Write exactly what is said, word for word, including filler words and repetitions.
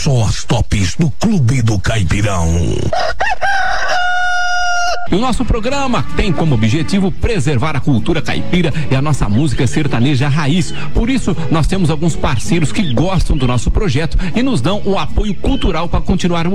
Só as tops do Clube do Caipirão. E o nosso programa tem como objetivo preservar a cultura caipira e a nossa música sertaneja raiz. Por isso, nós temos alguns parceiros que gostam do nosso projeto e nos dão o apoio cultural para continuar